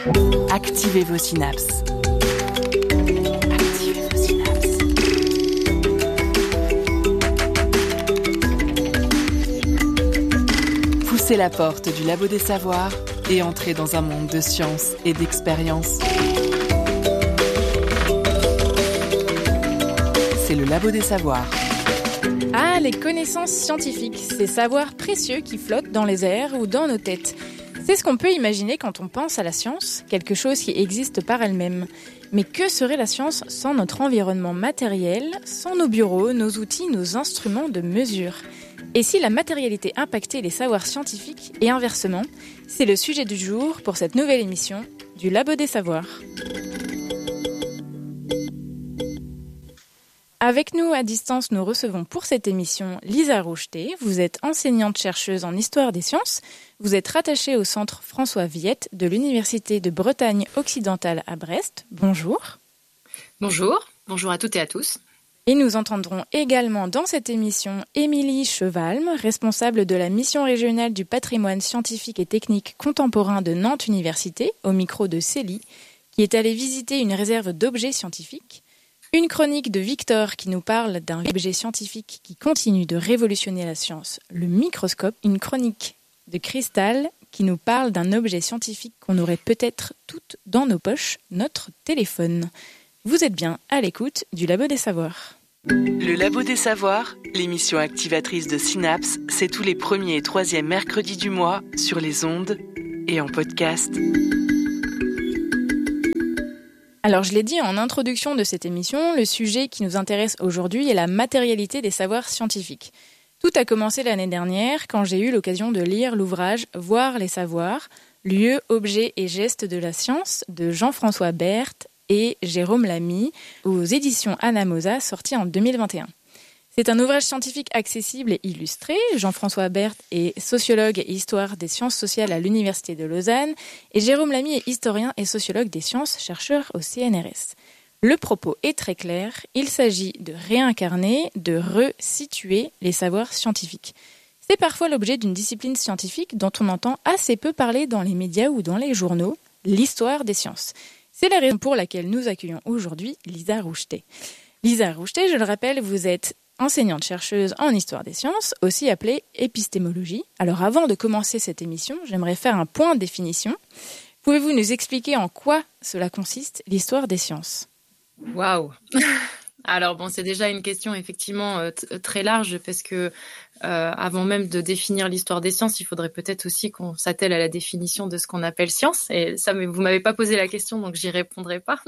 Activez vos synapses. Activez vos synapses. Poussez la porte du Labo des Savoirs et entrez dans un monde de science et d'expérience. C'est le Labo des Savoirs. Ah, les connaissances scientifiques, ces savoirs précieux qui flottent dans les airs ou dans nos têtes. C'est ce qu'on peut imaginer quand on pense à la science, quelque chose qui existe par elle-même. Mais que serait la science sans notre environnement matériel, sans nos bureaux, nos outils, nos instruments de mesure ? Et si la matérialité impactait les savoirs scientifiques et inversement ? C'est le sujet du jour pour cette nouvelle émission du Labo des Savoirs. Avec nous à distance, nous recevons pour cette émission Lisa Roucheté. Vous êtes enseignante-chercheuse en histoire des sciences. Vous êtes rattachée au centre François Viette de l'Université de Bretagne occidentale à Brest. Bonjour. Bonjour. Bonjour à toutes et à tous. Et nous entendrons également dans cette émission Émilie Chevalme, responsable de la mission régionale du patrimoine scientifique et technique contemporain de Nantes Université, au micro de Célie, qui est allée visiter une réserve d'objets scientifiques. Une chronique de Victor qui nous parle d'un objet scientifique qui continue de révolutionner la science, le microscope. Une chronique de Cristal qui nous parle d'un objet scientifique qu'on aurait peut-être toutes dans nos poches, notre téléphone. Vous êtes bien à l'écoute du Labo des Savoirs. Le Labo des Savoirs, l'émission activatrice de Synapse, c'est tous les premiers et troisièmes mercredis du mois sur les ondes et en podcast. Alors je l'ai dit en introduction de cette émission, le sujet qui nous intéresse aujourd'hui est la matérialité des savoirs scientifiques. Tout a commencé l'année dernière quand j'ai eu l'occasion de lire l'ouvrage « Voir les savoirs, lieux, objets et gestes de la science » de Jean-François Berthe et Jérôme Lamy aux éditions Anamosa, sorti en 2021. C'est un ouvrage scientifique accessible et illustré. Jean-François Berthe est sociologue et histoire des sciences sociales à l'Université de Lausanne et Jérôme Lamy est historien et sociologue des sciences, chercheur au CNRS. Le propos est très clair, il s'agit de réincarner, de resituer les savoirs scientifiques. C'est parfois l'objet d'une discipline scientifique dont on entend assez peu parler dans les médias ou dans les journaux, l'histoire des sciences. C'est la raison pour laquelle nous accueillons aujourd'hui Lisa Roucheté. Lisa Roucheté, je le rappelle, vous êtes enseignante-chercheuse en histoire des sciences, aussi appelée épistémologie. Alors avant de commencer cette émission, j'aimerais faire un point de définition. Pouvez-vous nous expliquer en quoi cela consiste, l'histoire des sciences ? Waouh. Alors bon, c'est déjà une question effectivement très large parce que avant même de définir l'histoire des sciences, il faudrait peut-être aussi qu'on s'attelle à la définition de ce qu'on appelle science. Et ça, mais vous m'avez pas posé la question, donc j'y répondrai pas.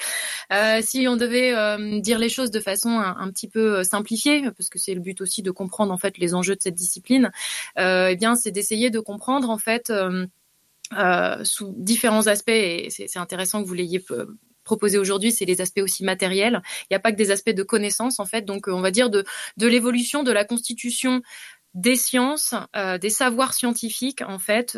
Si on devait dire les choses de façon un petit peu simplifiée, parce que c'est le but aussi de comprendre en fait les enjeux de cette discipline, eh bien c'est d'essayer de comprendre en fait sous différents aspects. Et c'est intéressant que vous l'ayez proposé aujourd'hui, c'est les aspects aussi matériels. Il n'y a pas que des aspects de connaissance, en fait. Donc, on va dire de l'évolution, de la constitution des sciences, des savoirs scientifiques, en fait,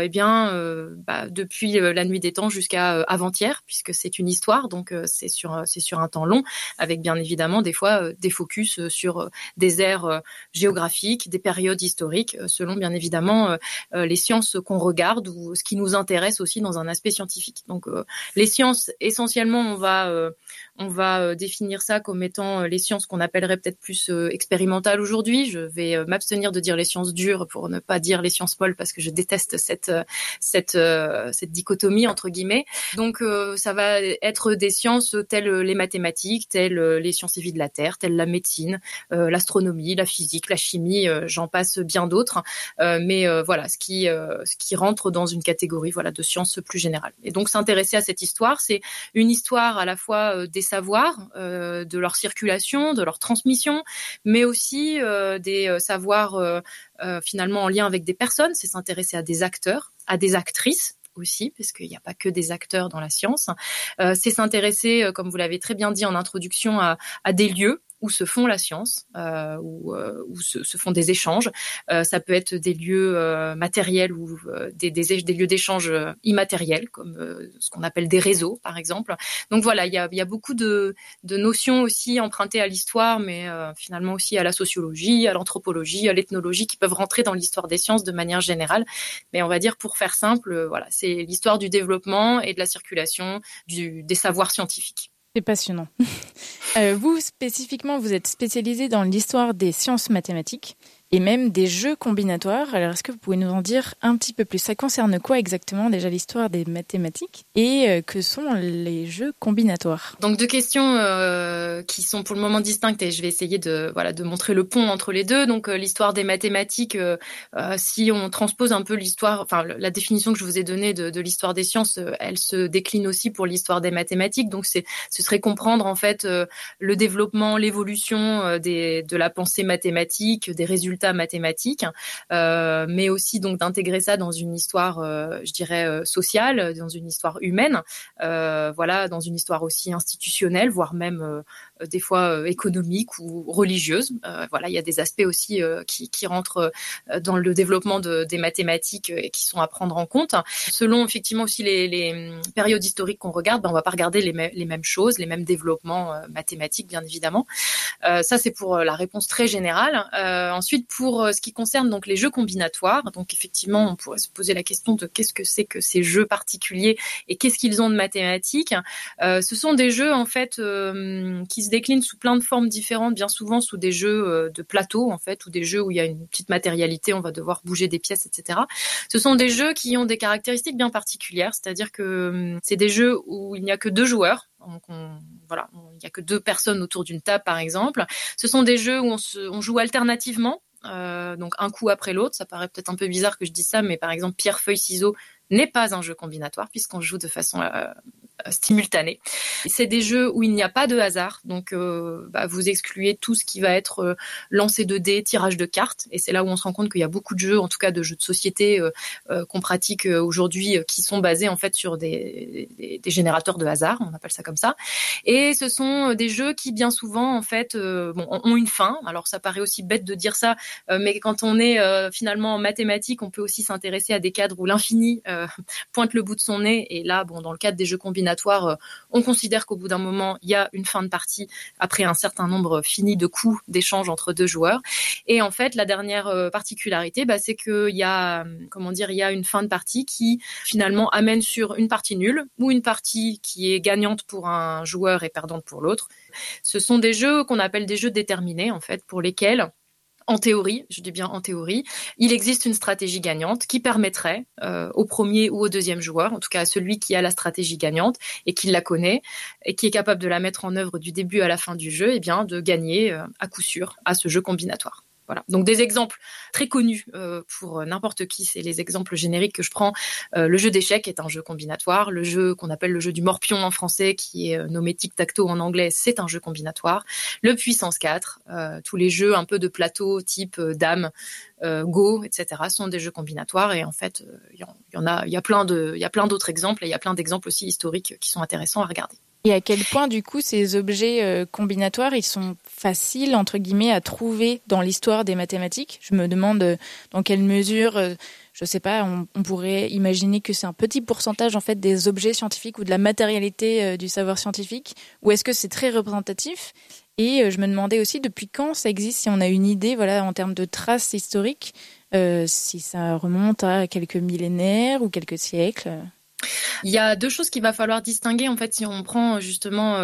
depuis la nuit des temps jusqu'à avant-hier, puisque c'est une histoire, donc c'est sur un temps long, avec bien évidemment des fois des focus sur des aires géographiques, des périodes historiques, selon bien évidemment les sciences qu'on regarde ou ce qui nous intéresse aussi dans un aspect scientifique. Donc, les sciences, essentiellement, on va définir ça comme étant les sciences qu'on appellerait peut-être plus expérimentales aujourd'hui. Je vais m'abstenir de dire les sciences dures pour ne pas dire les sciences molles parce que je déteste cette dichotomie entre guillemets. Donc ça va être des sciences telles les mathématiques, telles les sciences et vie de la Terre, telles la médecine, l'astronomie, la physique, la chimie, j'en passe bien d'autres. Mais voilà, ce qui rentre dans une catégorie de sciences plus générales. Et donc s'intéresser à cette histoire, c'est une histoire à la fois des savoirs, de leur circulation, de leur transmission, mais aussi des savoirs finalement en lien avec des personnes. C'est s'intéresser à des acteurs, à des actrices aussi, parce qu'il n'y a pas que des acteurs dans la science. C'est s'intéresser, comme vous l'avez très bien dit en introduction, à des lieux. où se font la science, où se font des échanges. Ça peut être des lieux matériels ou des lieux d'échange immatériels, comme ce qu'on appelle des réseaux, par exemple. Donc voilà, il y a beaucoup de notions aussi empruntées à l'histoire, mais finalement aussi à la sociologie, à l'anthropologie, à l'ethnologie, qui peuvent rentrer dans l'histoire des sciences de manière générale. Mais on va dire, pour faire simple, voilà, c'est l'histoire du développement et de la circulation des savoirs scientifiques. C'est passionnant. Vous, spécifiquement, vous êtes spécialisé dans l'histoire des sciences mathématiques et même des jeux combinatoires. Alors, est-ce que vous pouvez nous en dire un petit peu plus ? Ça concerne quoi exactement déjà l'histoire des mathématiques et que sont les jeux combinatoires ? Donc 2 questions qui sont pour le moment distinctes et je vais essayer de montrer le pont entre les deux. Donc l'histoire des mathématiques, si on transpose un peu l'histoire, enfin la définition que je vous ai donnée de l'histoire des sciences, elle se décline aussi pour l'histoire des mathématiques. Donc ce serait comprendre en fait le développement, l'évolution de la pensée mathématique, des résultats mathématiques, mais aussi donc d'intégrer ça dans une histoire, je dirais sociale, dans une histoire humaine, voilà, dans une histoire aussi institutionnelle, voire même des fois économique ou religieuse. Voilà, il y a des aspects aussi qui rentrent dans le développement des mathématiques et qui sont à prendre en compte. Selon effectivement aussi les périodes historiques qu'on regarde, on va pas regarder les mêmes choses, les mêmes développements mathématiques, bien évidemment. Ça, c'est pour la réponse très générale. Ensuite, pour ce qui concerne donc les jeux combinatoires, donc effectivement, on pourrait se poser la question de qu'est-ce que c'est que ces jeux particuliers et qu'est-ce qu'ils ont de mathématiques. Ce sont des jeux en fait qui se déclinent sous plein de formes différentes, bien souvent sous des jeux de plateau en fait, ou des jeux où il y a une petite matérialité, on va devoir bouger des pièces, etc. Ce sont des jeux qui ont des caractéristiques bien particulières, c'est-à-dire que c'est des jeux où il n'y a que 2 joueurs. Donc voilà, il n'y a que 2 personnes autour d'une table, par exemple. Ce sont des jeux où on joue alternativement, donc un coup après l'autre. Ça paraît peut-être un peu bizarre que je dise ça, mais par exemple, pierre, feuille, ciseaux n'est pas un jeu combinatoire puisqu'on joue de façon simultanée. C'est des jeux où il n'y a pas de hasard, donc vous excluez tout ce qui va être lancer de dés, tirage de cartes, et c'est là où on se rend compte qu'il y a beaucoup de jeux, en tout cas de jeux de société qu'on pratique aujourd'hui, qui sont basés en fait sur des générateurs de hasard, on appelle ça comme ça. Et ce sont des jeux qui bien souvent en fait ont une fin. Alors ça paraît aussi bête de dire ça, mais quand on est finalement en mathématiques, on peut aussi s'intéresser à des cadres où l'infini pointe le bout de son nez. Et là, dans le cadre des jeux combinatoires, on considère qu'au bout d'un moment, il y a une fin de partie après un certain nombre fini de coups d'échange entre 2 joueurs. Et en fait, la dernière particularité, c'est qu'il y a, il y a une fin de partie qui finalement amène sur une partie nulle ou une partie qui est gagnante pour un joueur et perdante pour l'autre. Ce sont des jeux qu'on appelle des jeux déterminés, en fait, pour lesquels en théorie, je dis bien en théorie, il existe une stratégie gagnante qui permettrait au premier ou au deuxième joueur, en tout cas à celui qui a la stratégie gagnante et qui la connaît et qui est capable de la mettre en œuvre du début à la fin du jeu, de gagner à coup sûr à ce jeu combinatoire. Voilà. Donc des exemples très connus pour n'importe qui, c'est les exemples génériques que je prends. Le jeu d'échecs est un jeu combinatoire. Le jeu qu'on appelle le jeu du morpion en français, qui est nommé tic-tac-toe en anglais, c'est un jeu combinatoire. Le puissance 4, tous les jeux un peu de plateau type dame, go, etc. sont des jeux combinatoires. Et en fait, il y a plein d'autres exemples et il y a plein d'exemples aussi historiques qui sont intéressants à regarder. Et à quel point, du coup, ces objets combinatoires, ils sont faciles, entre guillemets, à trouver dans l'histoire des mathématiques ? Je me demande dans quelle mesure, je sais pas, on pourrait imaginer que c'est un petit pourcentage, en fait, des objets scientifiques ou de la matérialité du savoir scientifique, ou est-ce que c'est très représentatif ? Et je me demandais aussi depuis quand ça existe, si on a une idée, voilà, en termes de traces historiques, si ça remonte à quelques millénaires ou quelques siècles. Il y a 2 choses qu'il va falloir distinguer en fait si on prend justement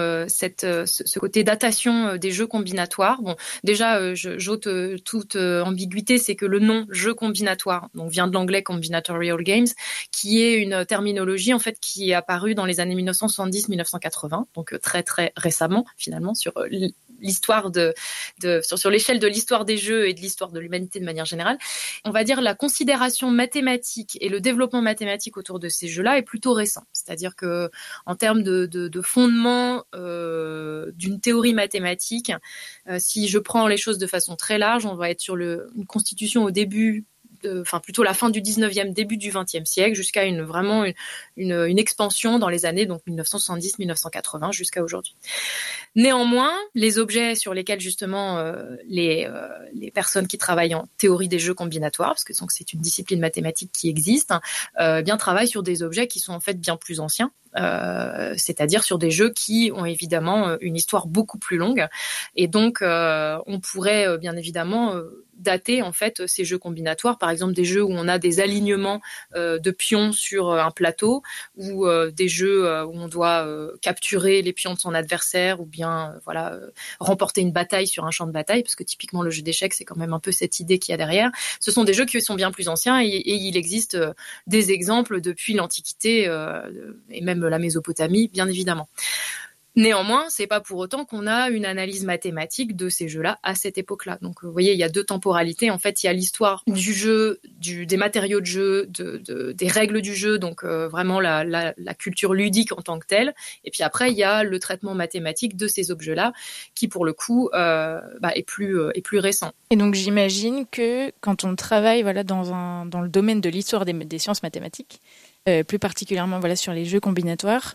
ce côté datation des jeux combinatoires. Bon, déjà j'ôte toute ambiguïté, c'est que le nom jeu combinatoire donc vient de l'anglais combinatorial games, qui est une terminologie en fait qui est apparue dans les années 1970-1980, donc très très récemment finalement sur l'histoire sur l'échelle de l'histoire des jeux et de l'histoire de l'humanité de manière générale. On va dire la considération mathématique et le développement mathématique autour de ces jeux-là est plutôt récent. C'est-à-dire que en termes de fondement d'une théorie mathématique, si je prends les choses de façon très large, on va être sur une constitution au début plutôt la fin du 19e, début du 20e siècle, jusqu'à une expansion dans les années donc 1970-1980 jusqu'à aujourd'hui. Néanmoins, les objets sur lesquels justement les personnes qui travaillent en théorie des jeux combinatoires, parce que donc c'est une discipline mathématique qui existe, bien travaillent sur des objets qui sont en fait bien plus anciens. C'est-à-dire sur des jeux qui ont évidemment une histoire beaucoup plus longue, et donc on pourrait bien évidemment dater en fait ces jeux combinatoires, par exemple des jeux où on a des alignements de pions sur un plateau, ou des jeux où on doit capturer les pions de son adversaire, ou bien remporter une bataille sur un champ de bataille, parce que typiquement le jeu d'échecs c'est quand même un peu cette idée qu'il y a derrière. Ce sont des jeux qui sont bien plus anciens, et il existe des exemples depuis l'Antiquité et même la Mésopotamie, bien évidemment. Néanmoins, c'est pas pour autant qu'on a une analyse mathématique de ces jeux-là à cette époque-là. Donc, vous voyez, il y a deux temporalités. En fait, il y a l'histoire du jeu, des matériaux de jeu, des règles du jeu, donc vraiment la culture ludique en tant que telle. Et puis après, il y a le traitement mathématique de ces objets-là, qui pour le coup est plus récent. Et donc, j'imagine que quand on travaille dans le domaine de l'histoire des sciences mathématiques, plus particulièrement sur les jeux combinatoires,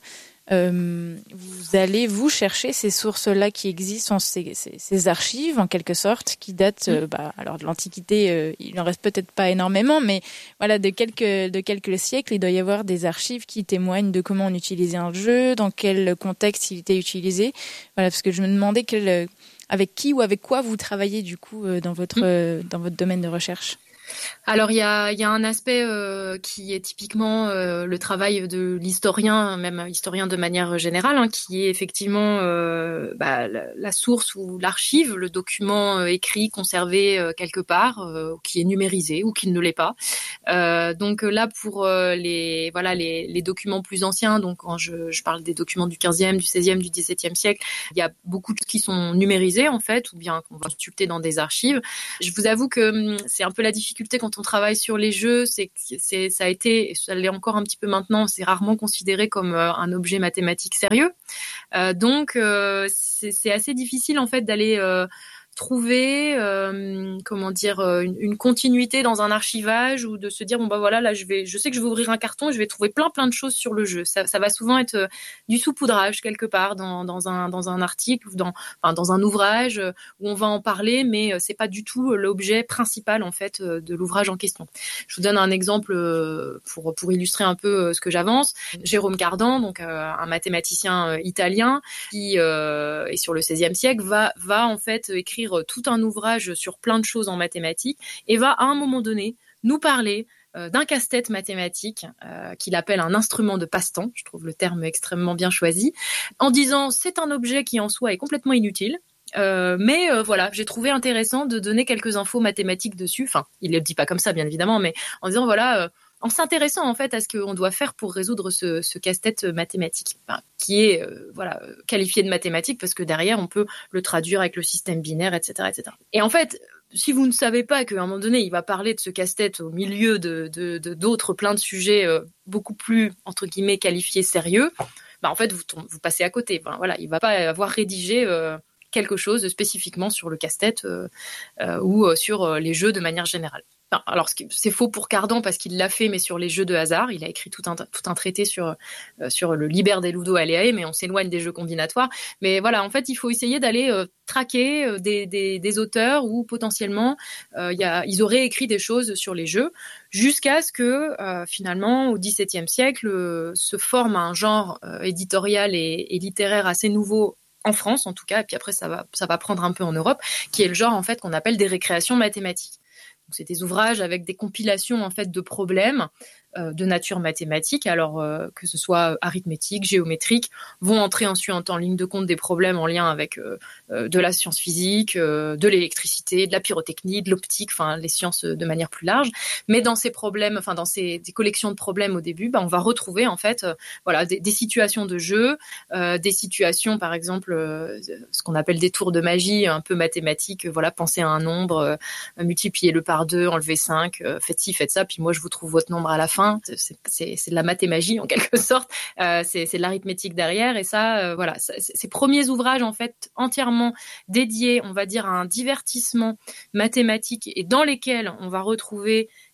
vous allez chercher ces sources-là qui existent, ces archives en quelque sorte, qui datent alors de l'Antiquité, il n'en reste peut-être pas énormément, mais de quelques siècles, il doit y avoir des archives qui témoignent de comment on utilisait un jeu, dans quel contexte il était utilisé. Parce que je me demandais avec qui ou avec quoi vous travaillez du coup dans votre domaine de recherche. Alors il y a un aspect qui est typiquement le travail de l'historien, même historien de manière générale, qui est effectivement la source ou l'archive, le document écrit, conservé quelque part, qui est numérisé ou qui ne l'est pas. Donc là pour les documents plus anciens, donc quand je parle des documents du 15e, du 16e, du 17e siècle, il y a beaucoup de choses qui sont numérisées en fait, ou bien qu'on va consulter dans des archives. Je vous avoue que c'est un peu la difficulté quand on travaille sur les jeux, ça a été, et ça l'est encore un petit peu maintenant, c'est rarement considéré comme un objet mathématique sérieux. Donc c'est assez difficile en fait d'aller trouver une continuité dans un archivage, ou de se dire là je sais que je vais ouvrir un carton et je vais trouver plein de choses sur le jeu. Ça va souvent être du saupoudrage quelque part dans un article ou dans un ouvrage où on va en parler, mais c'est pas du tout l'objet principal en fait de l'ouvrage en question. Je vous donne un exemple pour illustrer un peu ce que j'avance. Jérôme Cardan, donc un mathématicien italien qui est sur le XVIe siècle, va en fait écrire tout un ouvrage sur plein de choses en mathématiques, et va à un moment donné nous parler d'un casse-tête mathématique qu'il appelle un instrument de passe-temps. Je trouve le terme extrêmement bien choisi, en disant c'est un objet qui en soi est complètement inutile, mais j'ai trouvé intéressant de donner quelques infos mathématiques dessus. Enfin, il ne le dit pas comme ça bien évidemment, mais en disant en s'intéressant en fait à ce qu'on doit faire pour résoudre ce casse-tête mathématique, qui est qualifié de mathématique parce que derrière on peut le traduire avec le système binaire, etc., etc. Et en fait, si vous ne savez pas qu'à un moment donné il va parler de ce casse-tête au milieu d'autres plein de sujets beaucoup plus entre guillemets qualifiés sérieux, en fait vous passez à côté. Il va pas avoir rédigé quelque chose spécifiquement sur le casse-tête ou sur les jeux de manière générale. Alors c'est faux pour Cardan parce qu'il l'a fait, mais sur les jeux de hasard, il a écrit tout un traité sur le Liber de Ludo Aleae, mais on s'éloigne des jeux combinatoires. Mais en fait, il faut essayer d'aller traquer des auteurs où potentiellement ils auraient écrit des choses sur les jeux, jusqu'à ce que finalement au XVIIe siècle se forme un genre éditorial et littéraire assez nouveau en France en tout cas, et puis après ça va prendre un peu en Europe, qui est le genre en fait qu'on appelle des récréations mathématiques. Donc, c'est des ouvrages avec des compilations en fait de problèmes de nature mathématique, alors que ce soit arithmétique, géométrique, vont entrer ensuite en ligne de compte des problèmes en lien avec de la science physique, de l'électricité, de la pyrotechnie, de l'optique, les sciences de manière plus large. Mais dans ces problèmes, dans des collections de problèmes au début, on va retrouver en fait des situations de jeu, des situations par exemple ce qu'on appelle des tours de magie un peu mathématiques, pensez à un nombre, multipliez-le par 2, enlevez 5, faites ci, faites ça, puis moi je vous trouve votre nombre à la fin. C'est de la mathémagie en quelque sorte, c'est de l'arithmétique derrière, et ça, ces premiers ouvrages en fait entièrement dédiés, on va dire, à un divertissement mathématique, et dans lesquels on va retrouver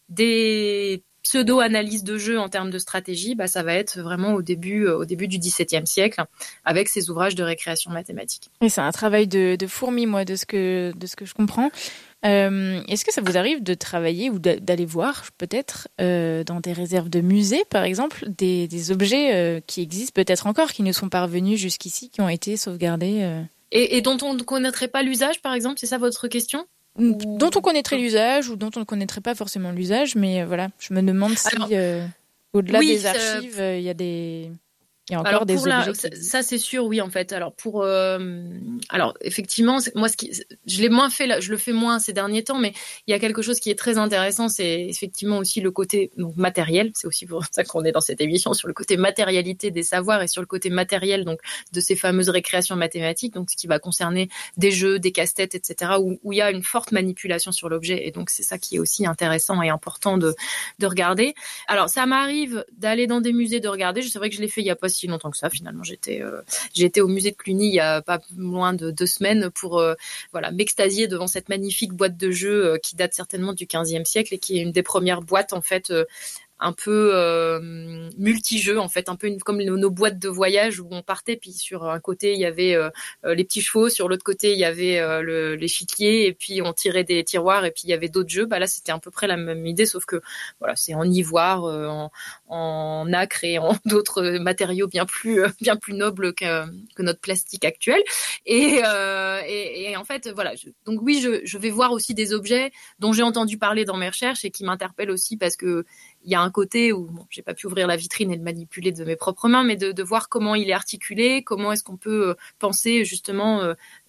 des pseudo-analyse de jeu en termes de stratégie, ça va être vraiment au début du XVIIe siècle, avec ces ouvrages de récréation mathématique. Et c'est un travail de fourmi, moi, de ce que je comprends. Est-ce que ça vous arrive de travailler ou d'aller voir, peut-être, dans des réserves de musées, par exemple, des objets qui existent peut-être encore, qui nous sont parvenus jusqu'ici, qui ont été sauvegardés Et dont on ne connaîtrait pas l'usage, par exemple, c'est ça votre question ? Dont on connaîtrait l'usage ou dont on ne connaîtrait pas forcément l'usage, mais voilà, je me demande si au-delà des archives, il y a encore des objets. Ça c'est sûr, oui en fait. Alors effectivement, moi je l'ai moins fait là, je le fais moins ces derniers temps, mais il y a quelque chose qui est très intéressant, c'est effectivement aussi le côté matériel. C'est aussi pour ça qu'on est dans cette émission sur le côté matérialité des savoirs et sur le côté matériel donc de ces fameuses récréations mathématiques, donc ce qui va concerner des jeux, des casse-têtes, etc. où il y a une forte manipulation sur l'objet et donc c'est ça qui est aussi intéressant et important de regarder. Alors ça m'arrive d'aller dans des musées de regarder. C'est vrai que je l'ai fait il y a pas si longtemps que ça. Finalement, j'étais au musée de Cluny il y a pas moins de 2 semaines pour m'extasier devant cette magnifique boîte de jeux qui date certainement du XVe siècle et qui est une des premières boîtes en fait un peu multi-jeux en fait, un peu comme nos boîtes de voyage où on partait, puis sur un côté il y avait les petits chevaux, sur l'autre côté il y avait l'échiquier et puis on tirait des tiroirs et puis il y avait d'autres jeux. Là c'était à peu près la même idée sauf que voilà, c'est en ivoire, en nacre et en d'autres matériaux bien plus nobles que notre plastique actuel et en fait voilà, donc oui je vais voir aussi des objets dont j'ai entendu parler dans mes recherches et qui m'interpellent aussi parce que il y a un côté où j'ai pas pu ouvrir la vitrine et le manipuler de mes propres mains, mais de voir comment il est articulé, comment est-ce qu'on peut penser justement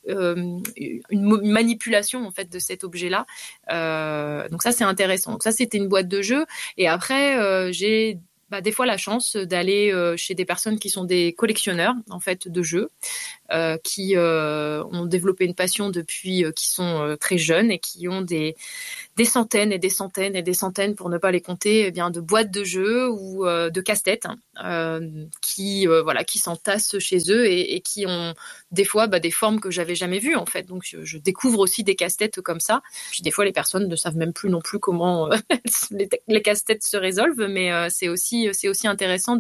une manipulation en fait de cet objet-là. Donc ça c'est intéressant. Donc ça c'était une boîte de jeu. Et après j'ai des fois la chance d'aller chez des personnes qui sont des collectionneurs en fait de jeux, qui ont développé une passion depuis qui sont très jeunes et qui ont des centaines et des centaines et des centaines, pour ne pas les compter, de boîtes de jeux ou de casse-têtes qui s'entassent chez eux et qui ont des fois des formes que j'avais jamais vues en fait. Donc je découvre aussi des casse-têtes comme ça. Puis des fois les personnes ne savent même plus non plus comment les casse-têtes se résolvent, mais c'est aussi intéressant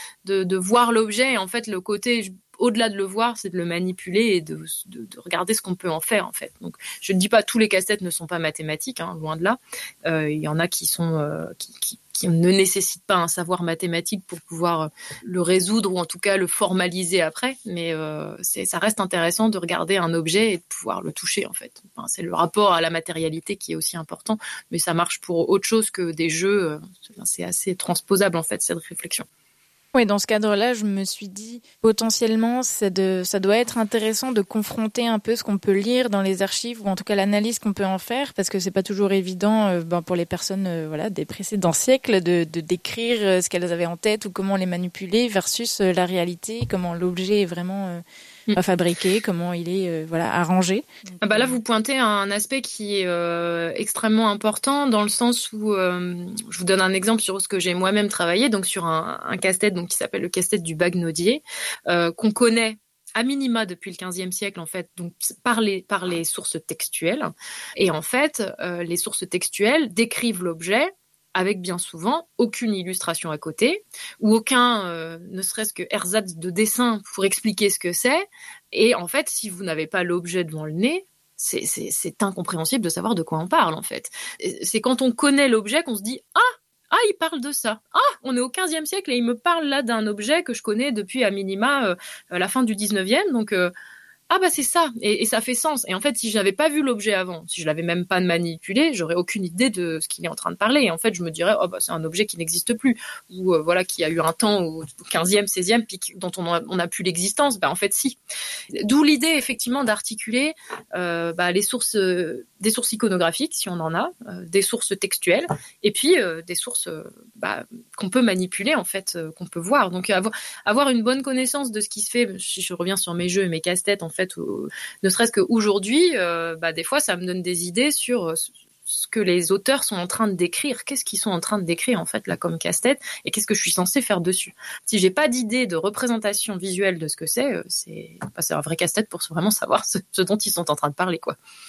de voir l'objet et en fait le côté au-delà de le voir, c'est de le manipuler et de regarder ce qu'on peut en faire en fait. Donc je ne dis pas tous les casse-têtes ne sont pas mathématiques, loin de là. Il y en a qui sont qui ne nécessitent pas un savoir mathématique pour pouvoir le résoudre ou en tout cas le formaliser après. Mais ça reste intéressant de regarder un objet et de pouvoir le toucher en fait. C'est le rapport à la matérialité qui est aussi important, mais ça marche pour autre chose que des jeux. C'est assez transposable en fait cette réflexion. Oui, dans ce cadre-là, je me suis dit, potentiellement, ça doit être intéressant de confronter un peu ce qu'on peut lire dans les archives, ou en tout cas l'analyse qu'on peut en faire, parce que c'est pas toujours évident pour les personnes des précédents siècles de décrire ce qu'elles avaient en tête ou comment les manipuler versus la réalité, comment l'objet est vraiment fabriqué, comment il est arrangé. Là, vous pointez un aspect qui est extrêmement important dans le sens où je vous donne un exemple sur ce que j'ai moi-même travaillé, donc sur un casse-tête qui s'appelle le casse-tête du Bagnodier, qu'on connaît à minima depuis le XVe siècle en fait, donc par les sources textuelles. Et en fait, les sources textuelles décrivent l'objet avec bien souvent aucune illustration à côté, ou aucun, ne serait-ce que ersatz de dessin pour expliquer ce que c'est. Et en fait, si vous n'avez pas l'objet devant le nez, c'est incompréhensible de savoir de quoi on parle, en fait. C'est quand on connaît l'objet qu'on se dit « Ah, il parle de ça. Ah, on est au XVe siècle et il me parle là d'un objet que je connais depuis à minima la fin du XIXe, donc... c'est ça, et ça fait sens. Et en fait, si je n'avais pas vu l'objet avant, si je l'avais même pas manipulé, j'aurais aucune idée de ce qu'il est en train de parler. Et en fait, je me dirais, c'est un objet qui n'existe plus, ou qui a eu un temps au 15e, 16e, puis dont on a plus l'existence. En fait, si. D'où l'idée, effectivement, d'articuler les sources, des sources iconographiques, si on en a, des sources textuelles, et puis des sources qu'on peut manipuler, en fait, qu'on peut voir. Donc, avoir une bonne connaissance de ce qui se fait. Si je reviens sur mes jeux et mes casse-têtes, en fait, ne serait-ce qu'aujourd'hui, des fois, ça me donne des idées sur ce que les auteurs sont en train de décrire. Qu'est-ce qu'ils sont en train de décrire, en fait, là, comme casse-tête, et qu'est-ce que je suis censée faire dessus. Si j'ai pas d'idée de représentation visuelle de ce que c'est un vrai casse-tête pour vraiment savoir ce dont ils sont en train de parler, quoi.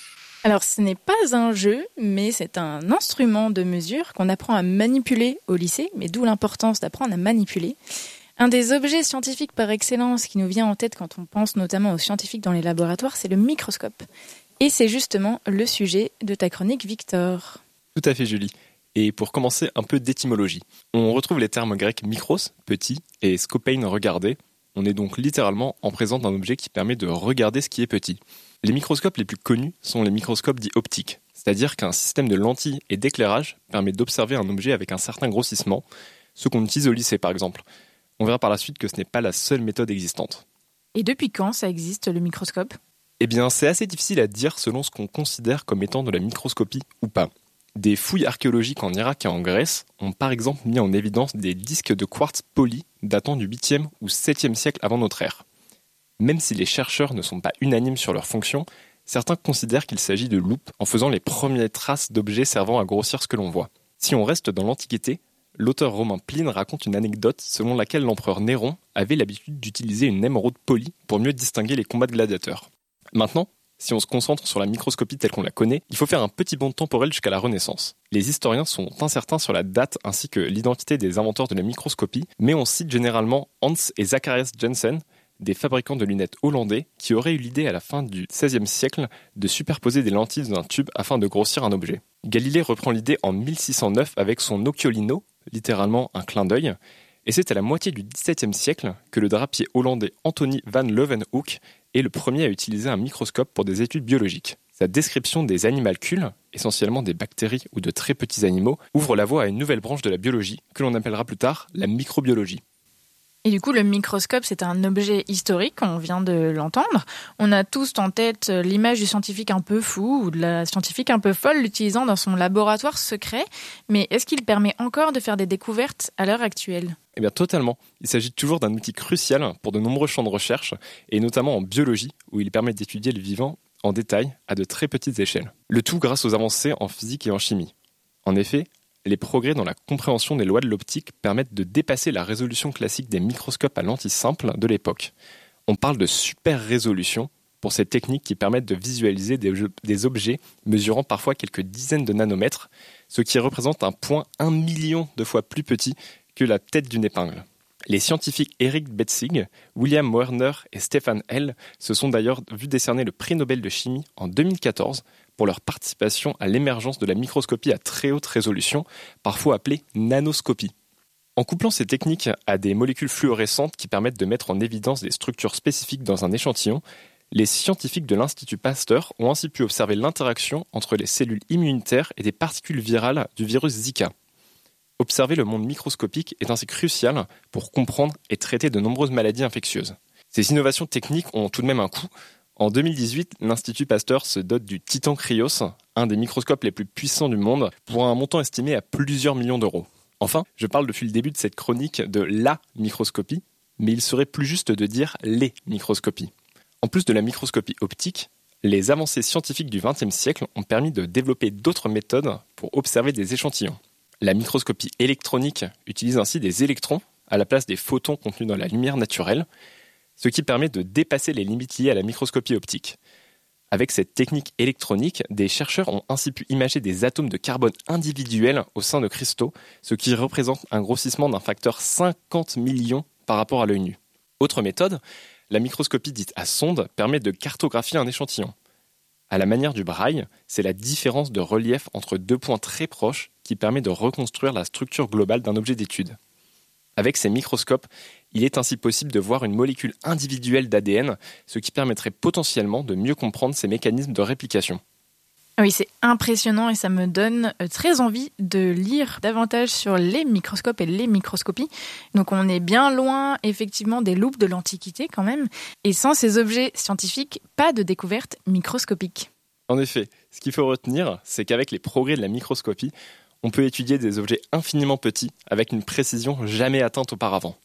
Alors ce n'est pas un jeu, mais c'est un instrument de mesure qu'on apprend à manipuler au lycée, mais d'où l'importance d'apprendre à manipuler. Un des objets scientifiques par excellence qui nous vient en tête quand on pense notamment aux scientifiques dans les laboratoires, c'est le microscope. Et c'est justement le sujet de ta chronique, Victor. Tout à fait, Julie. Et pour commencer, un peu d'étymologie. On retrouve les termes grecs mikros, petit, et skopein, regarder. On est donc littéralement en présence d'un objet qui permet de regarder ce qui est petit. Les microscopes les plus connus sont les microscopes dits optiques, c'est-à-dire qu'un système de lentilles et d'éclairage permet d'observer un objet avec un certain grossissement, ce qu'on utilise au lycée par exemple. On verra par la suite que ce n'est pas la seule méthode existante. Et depuis quand ça existe, le microscope ? Eh bien, c'est assez difficile à dire selon ce qu'on considère comme étant de la microscopie ou pas. Des fouilles archéologiques en Irak et en Grèce ont par exemple mis en évidence des disques de quartz polis datant du 8e ou 7e siècle avant notre ère. Même si les chercheurs ne sont pas unanimes sur leur fonction, certains considèrent qu'il s'agit de loupes en faisant les premières traces d'objets servant à grossir ce que l'on voit. Si on reste dans l'Antiquité, l'auteur romain Pline raconte une anecdote selon laquelle l'empereur Néron avait l'habitude d'utiliser une émeraude polie pour mieux distinguer les combats de gladiateurs. Maintenant, si on se concentre sur la microscopie telle qu'on la connaît, il faut faire un petit bond temporel jusqu'à la Renaissance. Les historiens sont incertains sur la date ainsi que l'identité des inventeurs de la microscopie, mais on cite généralement Hans et Zacharias Janssen, des fabricants de lunettes hollandais qui auraient eu l'idée à la fin du XVIe siècle de superposer des lentilles dans un tube afin de grossir un objet. Galilée reprend l'idée en 1609 avec son occhiolino, littéralement un clin d'œil, et c'est à la moitié du XVIIe siècle que le drapier hollandais Anthony van Leeuwenhoek est le premier à utiliser un microscope pour des études biologiques. Sa description des animalcules, essentiellement des bactéries ou de très petits animaux, ouvre la voie à une nouvelle branche de la biologie que l'on appellera plus tard la microbiologie. Et du coup, le microscope, c'est un objet historique, on vient de l'entendre. On a tous en tête l'image du scientifique un peu fou ou de la scientifique un peu folle l'utilisant dans son laboratoire secret. Mais est-ce qu'il permet encore de faire des découvertes à l'heure actuelle ? Eh bien totalement. Il s'agit toujours d'un outil crucial pour de nombreux champs de recherche, et notamment en biologie, où il permet d'étudier le vivant en détail à de très petites échelles. Le tout grâce aux avancées en physique et en chimie. En effet, les progrès dans la compréhension des lois de l'optique permettent de dépasser la résolution classique des microscopes à lentilles simples de l'époque. On parle de super résolution pour ces techniques qui permettent de visualiser des objets mesurant parfois quelques dizaines de nanomètres, ce qui représente un point 1 million de fois plus petit que la tête d'une épingle. Les scientifiques Eric Betzig, William Werner et Stefan Hell se sont d'ailleurs vus décerner le prix Nobel de chimie en 2014 pour leur participation à l'émergence de la microscopie à très haute résolution, parfois appelée nanoscopie. En couplant ces techniques à des molécules fluorescentes qui permettent de mettre en évidence des structures spécifiques dans un échantillon, les scientifiques de l'Institut Pasteur ont ainsi pu observer l'interaction entre les cellules immunitaires et des particules virales du virus Zika. Observer le monde microscopique est ainsi crucial pour comprendre et traiter de nombreuses maladies infectieuses. Ces innovations techniques ont tout de même un coût. En 2018, l'Institut Pasteur se dote du Titan Krios, un des microscopes les plus puissants du monde, pour un montant estimé à plusieurs millions d'euros. Enfin, je parle depuis le début de cette chronique de la microscopie, mais il serait plus juste de dire les microscopies. En plus de la microscopie optique, les avancées scientifiques du XXe siècle ont permis de développer d'autres méthodes pour observer des échantillons. La microscopie électronique utilise ainsi des électrons à la place des photons contenus dans la lumière naturelle, ce qui permet de dépasser les limites liées à la microscopie optique. Avec cette technique électronique, des chercheurs ont ainsi pu imager des atomes de carbone individuels au sein de cristaux, ce qui représente un grossissement d'un facteur 50 millions par rapport à l'œil nu. Autre méthode, la microscopie dite à sonde permet de cartographier un échantillon. À la manière du braille, c'est la différence de relief entre deux points très proches qui permet de reconstruire la structure globale d'un objet d'étude. Avec ces microscopes, il est ainsi possible de voir une molécule individuelle d'ADN, ce qui permettrait potentiellement de mieux comprendre ces mécanismes de réplication. Oui, c'est impressionnant et ça me donne très envie de lire davantage sur les microscopes et les microscopies. Donc on est bien loin effectivement des loupes de l'Antiquité quand même. Et sans ces objets scientifiques, pas de découverte microscopique. En effet, ce qu'il faut retenir, c'est qu'avec les progrès de la microscopie, on peut étudier des objets infiniment petits avec une précision jamais atteinte auparavant.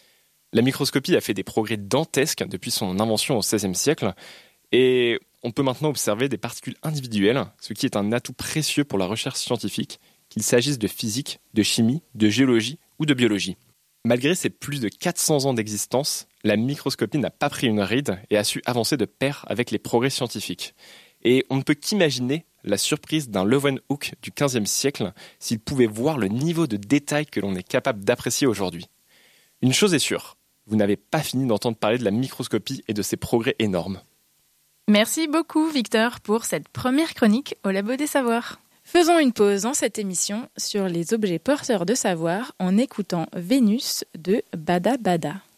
La microscopie a fait des progrès dantesques depuis son invention au XVIe siècle et on peut maintenant observer des particules individuelles, ce qui est un atout précieux pour la recherche scientifique, qu'il s'agisse de physique, de chimie, de géologie ou de biologie. Malgré ses plus de 400 ans d'existence, la microscopie n'a pas pris une ride et a su avancer de pair avec les progrès scientifiques. Et on ne peut qu'imaginer la surprise d'un Leeuwenhoek du XVe siècle s'il pouvait voir le niveau de détail que l'on est capable d'apprécier aujourd'hui. Une chose est sûre, vous n'avez pas fini d'entendre parler de la microscopie et de ses progrès énormes. Merci beaucoup Victor pour cette première chronique au Labo des Savoirs. Faisons une pause dans cette émission sur les objets porteurs de savoir en écoutant Vénus de Bada Bada.